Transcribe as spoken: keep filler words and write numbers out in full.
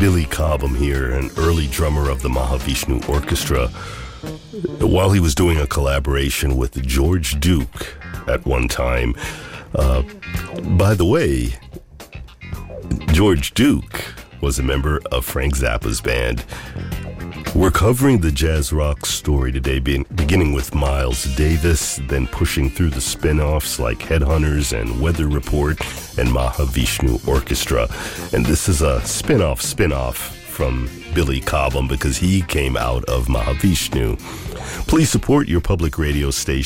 Billy Cobham here, an early drummer of the Mahavishnu Orchestra, while he was doing a collaboration with George Duke at one time. Uh, by the way, George Duke was a member of Frank Zappa's band. We're covering the jazz rock story today, being, beginning with Miles Davis, then pushing through the spin-offs like Headhunters and Weather Report and Mahavishnu Orchestra. And this is a spin-off spin-off from Billy Cobham because he came out of Mahavishnu. Please support your public radio station.